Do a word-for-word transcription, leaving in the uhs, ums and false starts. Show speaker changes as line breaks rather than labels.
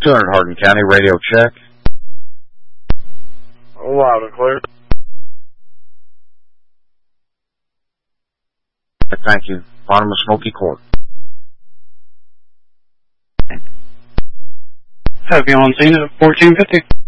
two hundred Hardin County, radio check.
Loud and clear.
Thank you. Bottom of Smoky Court.
Have you on scene at fourteen fifty?